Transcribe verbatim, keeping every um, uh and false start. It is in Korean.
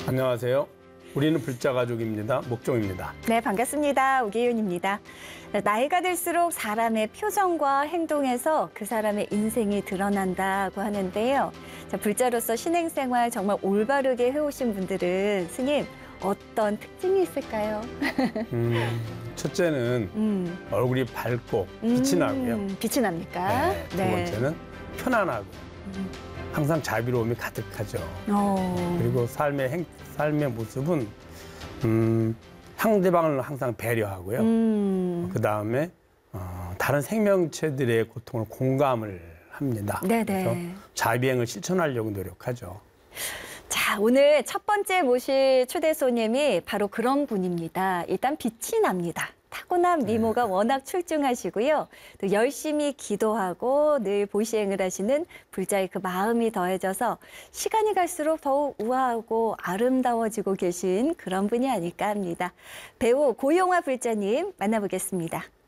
안녕하세요. 우리는 불자 가족입니다. 목종입니다. 네, 반갑습니다. 오기윤입니다. 나이가 들수록 사람의 표정과 행동에서 그 사람의 인생이 드러난다고 하는데요. 자, 불자로서 신행생활 정말 올바르게 해오신 분들은 스님 어떤 특징이 있을까요? 음, 첫째는 음. 얼굴이 밝고 빛이 음, 나고요. 빛이 납니까? 네, 두 번째는 편안하고 음. 항상 자비로움이 가득하죠. 어. 그리고 삶의 행, 삶의 모습은 음, 상대방을 항상 배려하고요. 음. 그 다음에 어, 다른 생명체들의 고통을 공감을 합니다. 네네. 그래서 자비행을 실천하려고 노력하죠. 자, 오늘 첫 번째 모실 초대 손님이 바로 그런 분입니다. 일단 빛이 납니다. 타고난 미모가 워낙 출중하시고요. 또 열심히 기도하고 늘 보시행을 하시는 불자의 그 마음이 더해져서 시간이 갈수록 더욱 우아하고 아름다워지고 계신 그런 분이 아닐까 합니다. 배우 고용화 불자님 만나보겠습니다.